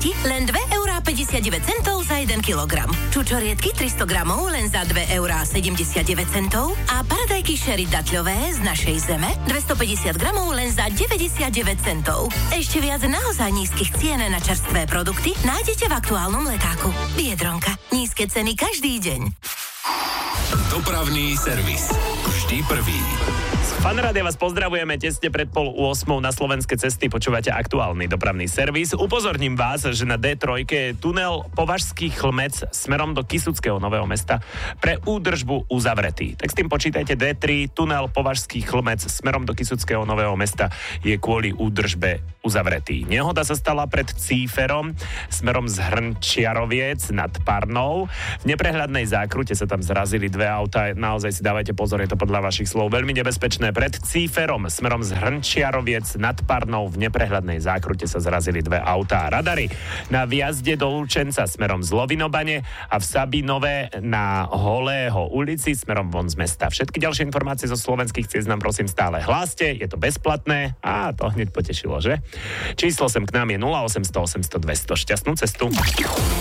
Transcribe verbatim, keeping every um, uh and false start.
čokoládky len dve eurá päťdesiatdeväť centov za jeden kilogram. Čučoriedky tristo gramov len za dve eurá sedemdesiatdeväť centov a paradajky Sherry daťľové z našej zeme dvestopäťdesiat gramov len za deväťdesiatdeväť centov. Ešte viac naozaj nízkych cien na čerstvé produkty nájdete v aktuálnom letáku. Biedronka. Nízke ceny každý deň. Dopravný servis. Vždy prvý. Fanrádia vás pozdravujeme tesne pred pol ôsmou na slovenské cesty. Počúvate aktuálny dopravný servis. Upozorním vás, že na dé tri je tunel Považský Chlmec smerom do Kysuckého Nového Mesta pre údržbu uzavretý. Tak s tým počítajte dé tri, tunel Považský Chlmec smerom do Kysuckého Nového Mesta je kvôli údržbe uzavretý. Nehoda sa stala pred Cíferom smerom z Hrnčiaroviec nad Parnou. V neprehľadnej zákrute sa tam zrazili dve autá. Naozaj si dávajte pozor, je to podľa vašich slov veľmi nebezpečné. Pred Cíferom smerom z Hrnčiaroviec nad Parnou v neprehľadnej zákrute sa zrazili dve autá. Radary na viazde do Lučenca smerom z Lovinobane a v Sabinové na Holého ulici smerom von z mesta. Všetky ďalšie informácie zo slovenských ciest nám prosím stále hláste, je to bezplatné a to hneď potešilo, že? Číslo sem k nám je nula osem nula nula osem nula nula dva nula nula. Šťastnú cestu.